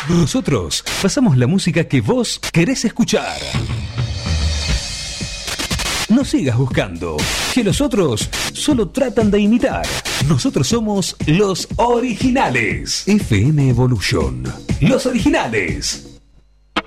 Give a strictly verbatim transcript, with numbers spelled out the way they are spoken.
Nosotros pasamos la música que vos querés escuchar. No sigas buscando, que los otros solo tratan de imitar. Nosotros somos los originales. F M Evolution. Los originales.